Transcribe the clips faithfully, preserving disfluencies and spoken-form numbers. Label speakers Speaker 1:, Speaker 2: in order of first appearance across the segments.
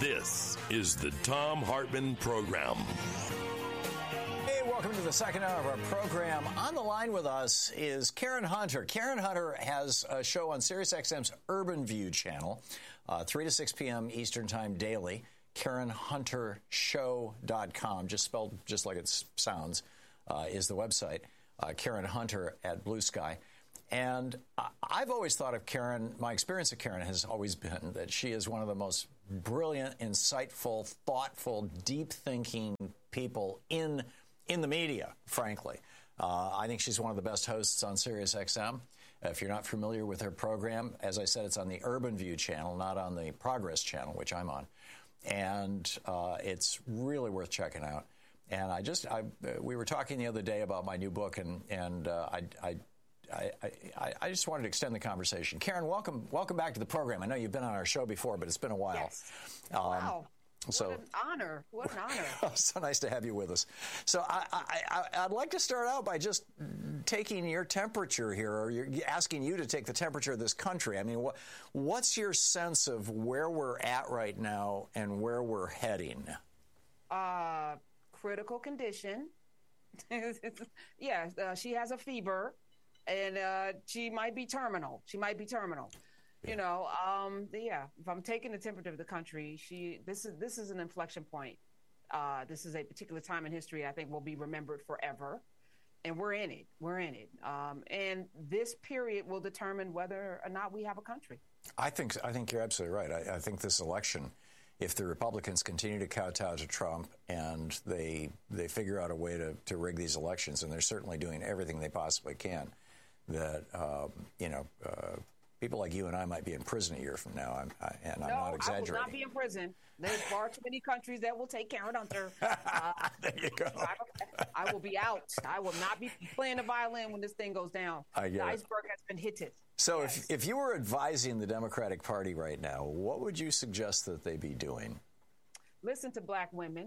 Speaker 1: This is the Thom Hartmann Program.
Speaker 2: Hey, welcome to the second hour of our program. On the line with us is Karen Hunter. Karen Hunter has a show on SiriusXM's Urban View channel, uh, three to six p.m. Eastern Time daily. Karen Hunter Show dot com, just spelled just like it sounds, uh, is the website. Uh, Karen Hunter at Blue Sky. And I've always thought of Karen, my experience of Karen has always been that she is one of the most brilliant, insightful, thoughtful, deep-thinking people in in the media, frankly. Uh, I think she's one of the best hosts on SiriusXM. If you're not familiar with her program, as I said, it's on the Urban View channel, not on the Progress channel, which I'm on. And uh, it's really worth checking out. And I just, I, we were talking the other day about my new book, and, and uh, I, I I, I, I just wanted to extend the conversation. Karen, welcome welcome back to the program. I know you've been on our show before, but it's been a while.
Speaker 3: Yes.
Speaker 2: Um,
Speaker 3: wow.
Speaker 2: So,
Speaker 3: what an honor. What an honor.
Speaker 2: So nice to have you with us. So I, I, I, I'd like to start out by just taking your temperature here, or you're asking you to take the temperature of this country. I mean, what, what's your sense of where we're at right now and where we're heading?
Speaker 3: Uh, critical condition. yeah, uh, she has a fever. And uh, she might be terminal. She might be terminal. Yeah. You know, um, yeah. If I'm taking the temperature of the country, she this is this is an inflection point. Uh, this is a particular time in history I think will be remembered forever, and we're in it. We're in it. Um, and this period will determine whether or not we have a country.
Speaker 2: I think I think you're absolutely right. I, I think this election, if the Republicans continue to kowtow to Trump and they they figure out a way to, to rig these elections, and they're certainly doing everything they possibly can, that, um, you know, uh, people like you and I might be in prison a year from now, I'm, I, and I'm
Speaker 3: no,
Speaker 2: not exaggerating.
Speaker 3: I will not be in prison. There's far too many countries that will take Karen Hunter. Uh,
Speaker 2: there you go.
Speaker 3: I, I will be out. I will not be playing the violin when this thing goes down.
Speaker 2: I get
Speaker 3: the
Speaker 2: it.
Speaker 3: iceberg has been hit.
Speaker 2: So
Speaker 3: yes.
Speaker 2: if, if you were advising the Democratic Party right now, what would you suggest that they be doing?
Speaker 3: Listen to black women.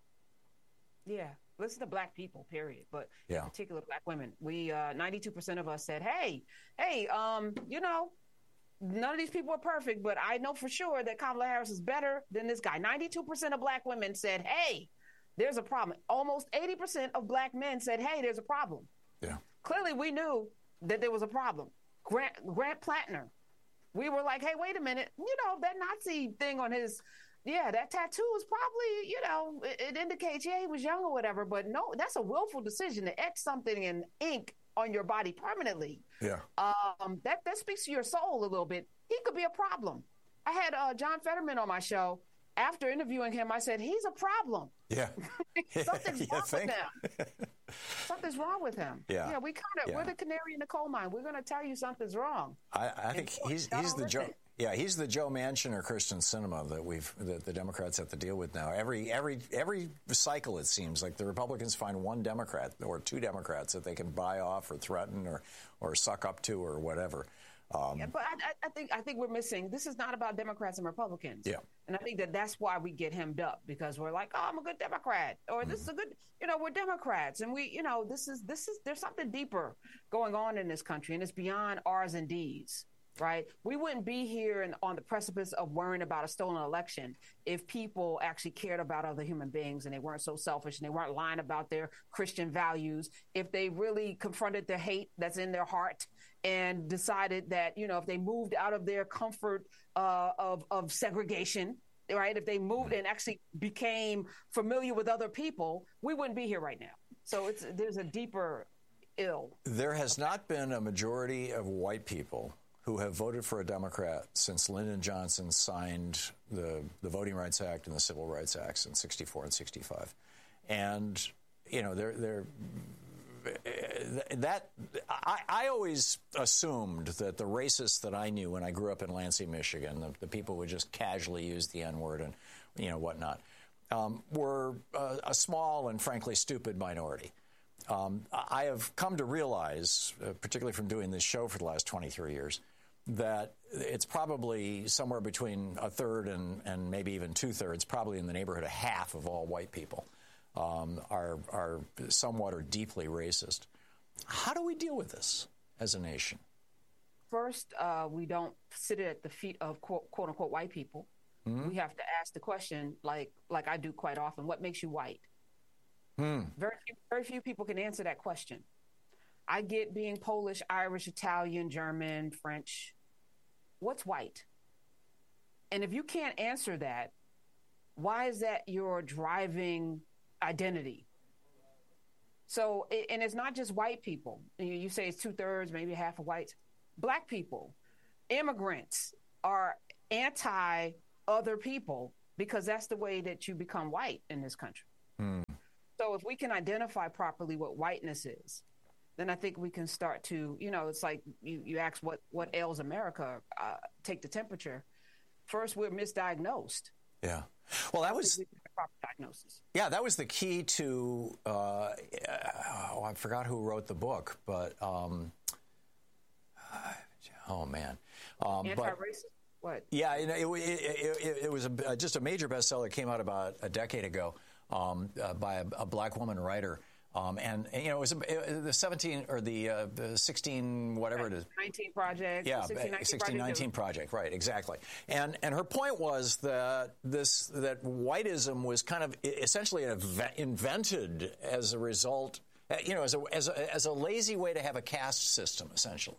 Speaker 3: Yeah. Listen to black people, period. But
Speaker 2: yeah.
Speaker 3: in particular, black women. We, uh, ninety-two percent of us said, hey, hey, um, you know, none of these people are perfect, but I know for sure that Kamala Harris is better than this guy. ninety-two percent of black women said, hey, there's a problem. Almost eighty percent of black men said, hey, there's a problem.
Speaker 2: Yeah.
Speaker 3: Clearly, we knew that there was a problem. Grant, Grant Plattner. We were like, hey, wait a minute. You know, that Nazi thing on his... Yeah, that tattoo is probably, you know, it, it indicates, yeah, he was young or whatever. But no, that's a willful decision to etch something in ink on your body permanently.
Speaker 2: Yeah.
Speaker 3: Um, that, that speaks to your soul a little bit. He could be a problem. I had uh, John Fetterman on my show. After interviewing him, I said, he's a problem.
Speaker 2: Yeah.
Speaker 3: Something's wrong
Speaker 2: think?
Speaker 3: with him. Something's wrong with him.
Speaker 2: Yeah.
Speaker 3: Yeah, we kind of,
Speaker 2: yeah.
Speaker 3: we're the canary in the coal mine. We're going to tell you something's wrong.
Speaker 2: I, I think
Speaker 3: and
Speaker 2: he's he's the Joe. Yeah, he's the Joe Manchin or Kirsten Sinema that we've that the Democrats have to deal with now. Every every every cycle, it seems like the Republicans find one Democrat or two Democrats that they can buy off or threaten or or suck up to or whatever. Um,
Speaker 3: yeah, but I, I think I think we're missing. This is not about Democrats and Republicans.
Speaker 2: Yeah,
Speaker 3: and I think that that's why we get hemmed up, because we're like, oh, I'm a good Democrat, or this mm. is a good, you know, we're Democrats, and we, you know, this is this is there's something deeper going on in this country, and it's beyond R's and D's. Right. We wouldn't be here and on the precipice of worrying about a stolen election if people actually cared about other human beings and they weren't so selfish and they weren't lying about their Christian values. If they really confronted the hate that's in their heart and decided that, you know, if they moved out of their comfort uh, of, of segregation, right, if they moved and actually became familiar with other people, we wouldn't be here right now. So it's there's a deeper ill.
Speaker 2: There has not been a majority of white people who have voted for a Democrat since Lyndon Johnson signed the, the Voting Rights Act and the Civil Rights Acts in sixty-four and sixty-five. And, you know, they're, they're, that I, I always assumed that the racists that I knew when I grew up in Lansing, Michigan, the, the people who would just casually use the N-word and, you know, whatnot, um, were a, a small and, frankly, stupid minority. Um, I have come to realize, uh, particularly from doing this show for the last twenty-three years, that it's probably somewhere between a third and, and maybe even two-thirds, probably in the neighborhood of half of all white people um, are, are somewhat or deeply racist. How do we deal with this as a nation?
Speaker 3: First, uh, we don't sit at the feet of quote, quote unquote white people. mm-hmm. we have to ask the question, like like I do quite often, what makes you white?
Speaker 2: Hmm.
Speaker 3: Very few, very few people can answer that question. I get being Polish, Irish, Italian, German, French. What's white? And if you can't answer that, why is that your driving identity? So, and it's not just white people. You say it's two thirds, maybe half of whites. Black people, immigrants are anti other people because that's the way that you become white in this country.
Speaker 2: Hmm.
Speaker 3: So if we can identify properly what whiteness is, then I think we can start to, you know, it's like you, you ask what, what ails America, uh, take the temperature. First, we're misdiagnosed.
Speaker 2: Yeah. Well, that was
Speaker 3: proper diagnosis.
Speaker 2: Yeah, that was the key to. Uh, oh, I forgot who wrote the book, but um, oh man, um,
Speaker 3: anti-racist. What?
Speaker 2: Yeah, you know, it, it, it, it was a, just a major bestseller. It came out about a decade ago um, uh, by a, a black woman writer. Um, and, and, you know, it was it, the seventeen or the, uh, the sixteen, whatever it is.
Speaker 3: nineteen Project.
Speaker 2: Yeah,
Speaker 3: sixteen
Speaker 2: nineteen Project, right, exactly. And and her point was that this that whiteism was kind of essentially invented as a result, you know, as a, as a, as a lazy way to have a caste system, essentially.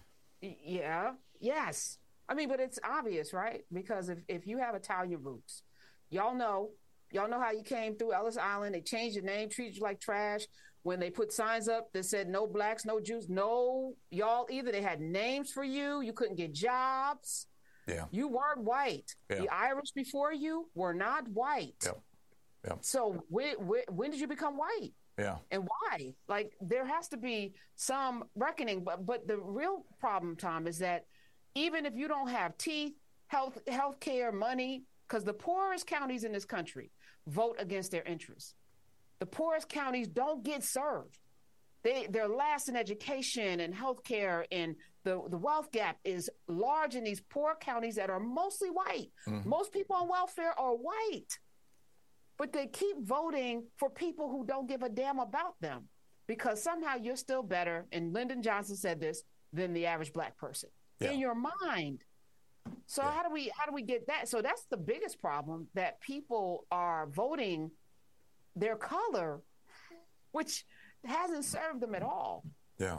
Speaker 3: Yeah, yes. I mean, but it's obvious, right? Because if, if you have Italian roots, y'all know, Y'all know how you came through Ellis Island. They changed your name, treated you like trash. When they put signs up that said no blacks, no Jews, no y'all either. They had names for you. You couldn't get jobs.
Speaker 2: Yeah. You
Speaker 3: weren't white.
Speaker 2: Yeah.
Speaker 3: The Irish before you were not white.
Speaker 2: Yep. Yep.
Speaker 3: So when, when did you become white?
Speaker 2: Yeah.
Speaker 3: And why? Like, there has to be some reckoning. But but the real problem, Tom, is that even if you don't have teeth, health, health care, money, because the poorest counties in this country vote against their interests. The poorest counties don't get served. They, they're last in education and healthcare, and the, the wealth gap is large in these poor counties that are mostly white. Mm-hmm. Most people on welfare are white, but they keep voting for people who don't give a damn about them because somehow you're still better, and Lyndon Johnson said this, than the average black person. Yeah. In your mind. So yeah. how do we how do we get that? So that's the biggest problem, that people are voting their color, which hasn't served them at all.
Speaker 2: Yeah.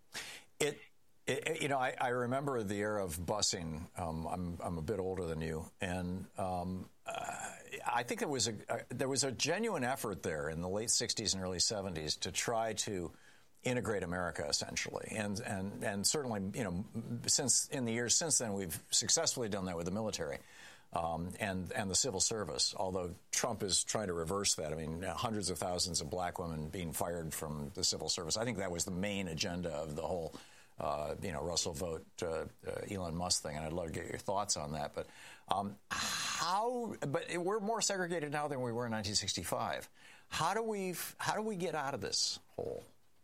Speaker 2: It, it you know, I, I remember the era of busing. Um, I'm I'm a bit older than you, and um, uh, I think there was a, a there was a genuine effort there in the late sixties and early seventies to try to integrate America, essentially, and and and certainly, you know, since in the years since then, we've successfully done that with the military, um, and and the civil service. Although Trump is trying to reverse that. I mean, hundreds of thousands of black women being fired from the civil service. I think that was the main agenda of the whole, uh, you know, Russell vote, uh, uh, Elon Musk thing. And I'd love to get your thoughts on that. But um, how? But we're more segregated now than we were in nineteen sixty-five. How do we how do we get out of this hole?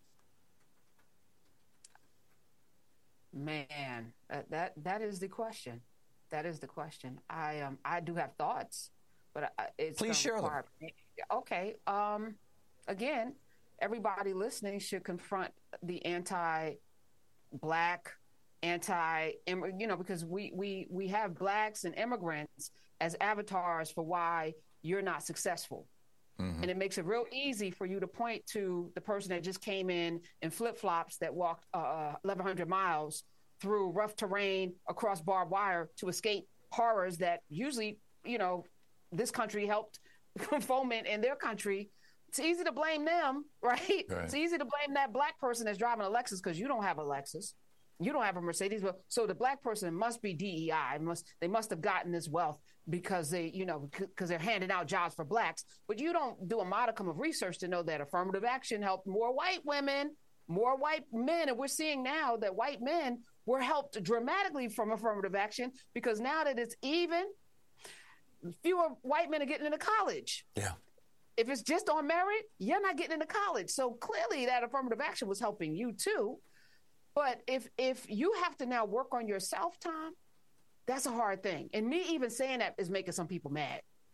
Speaker 3: Man, uh, that that is the question. That is the question. I um I do have thoughts, but I, it's
Speaker 2: please share them.
Speaker 3: Okay. Um, again, everybody listening should confront the anti-black, anti, you know, because we we we have blacks and immigrants as avatars for why you're not successful. Mm-hmm. And it makes it real easy for you to point to the person that just came in in flip-flops that walked uh, eleven hundred miles through rough terrain across barbed wire to escape horrors that usually, you know, this country helped foment in their country. It's easy to blame them, right? right? It's easy to blame that black person that's driving a Lexus because you don't have a Lexus. You don't have a Mercedes. Well, so the black person must be D E I. Must they must have gotten this wealth because they, you know, because they're handing out jobs for blacks. But you don't do a modicum of research to know that affirmative action helped more white women, more white men. And we're seeing now that white men were helped dramatically from affirmative action because now that it's even, fewer white men are getting into college.
Speaker 2: Yeah.
Speaker 3: If it's just on merit, you're not getting into college. So clearly that affirmative action was helping you too. But if if you have to now work on yourself, Tom, that's a hard thing. And me even saying that is making some people mad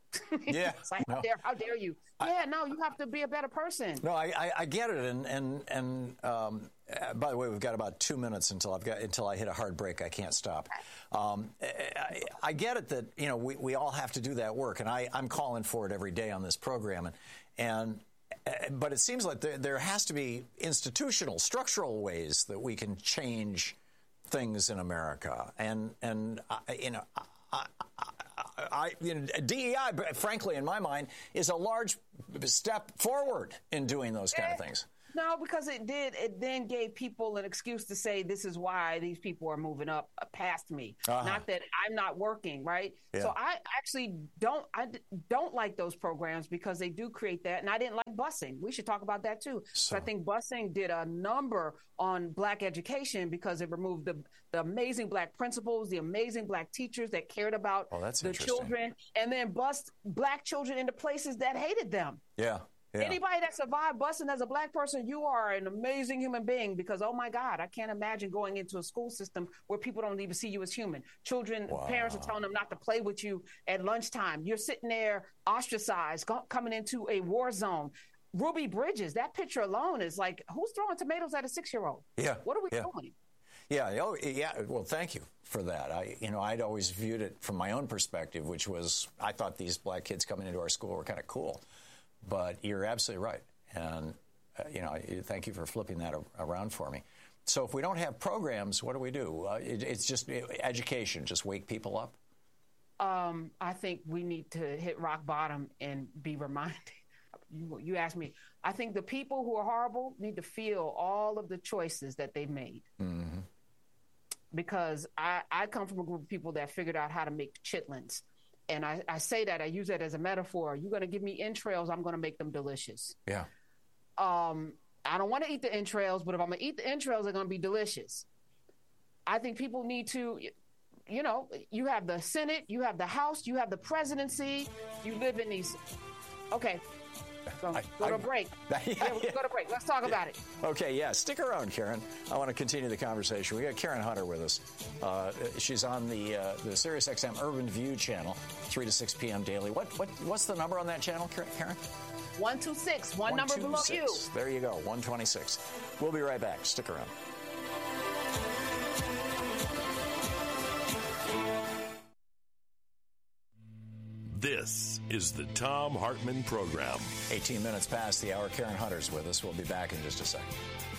Speaker 2: Yeah.
Speaker 3: It's like,
Speaker 2: no.
Speaker 3: how, dare, how dare you? I, yeah, no, you have to be a better person.
Speaker 2: No, I, I, I get it. And, and, and um, uh, by the way, we've got about two minutes until I've got until I hit a hard break. I can't stop. Um, I, I get it that, you know, we, we all have to do that work. And I, I'm calling for it every day on this program. And, and uh, but it seems like there, there has to be institutional, structural ways that we can change things in America. And, and uh, you know, I, I, I, you know, D E I, frankly, in my mind, is a large step forward in doing those kind of things.
Speaker 3: No, because it did. It then gave people an excuse to say this is why these people are moving up past me. Uh-huh. Not that I'm not working, right? Yeah. So I actually don't. I don't like those programs because they do create that. And I didn't like busing. We should talk about that too. So, so I think busing did a number on black education because it removed the, the amazing black principals, the amazing black teachers that cared about
Speaker 2: oh, that's
Speaker 3: the children, and then bust black children into places that hated them.
Speaker 2: Yeah. Yeah.
Speaker 3: Anybody that survived busing as a black person, you are an amazing human being because, oh, my God, I can't imagine going into a school system where people don't even see you as human. Children, wow. Parents are telling them not to play with you at lunchtime. You're sitting there ostracized, go- coming into a war zone. Ruby Bridges, that picture alone is like, who's throwing tomatoes at a six-year-old?
Speaker 2: Yeah.
Speaker 3: What are we
Speaker 2: yeah.
Speaker 3: doing?
Speaker 2: Yeah. Oh, yeah. Well, thank you for that. I, you know, I'd always viewed it from my own perspective, which was I thought these black kids coming into our school were kind of cool. But you're absolutely right. And, uh, you know, thank you for flipping that around for me. So if we don't have programs, what do we do? Uh, it, it's just education, just wake people up?
Speaker 3: Um, I think we need to hit rock bottom and be reminded. You, you asked me. I think the people who are horrible need to feel all of the choices that they've made. Mm-hmm. Because I, I come from a group of people that figured out how to make chitlins. And I, I say that, I use that as a metaphor. You're going to give me entrails, I'm going to make them delicious.
Speaker 2: Yeah.
Speaker 3: Um, I don't want to eat the entrails, but if I'm going to eat the entrails, they're going to be delicious. I think people need to, you know, you have the Senate, you have the House, you have the presidency, you live in these. Okay. So I, go to I, a break. yeah, yeah, yeah. Go to break. Let's talk about it.
Speaker 2: Okay, yeah. Stick around, Karen. I want to continue the conversation. We got Karen Hunter with us. Uh, she's on the uh, the SiriusXM Urban View channel, three to six p.m. daily. What what what's the number on that channel, Karen?
Speaker 3: one two six. One, one number two, below six. You.
Speaker 2: There you go. one twenty-six. We'll be right back. Stick around.
Speaker 1: This is the Thom Hartmann Program.
Speaker 2: eighteen minutes past the hour. Karen Hunter's with us. We'll be back in just a second.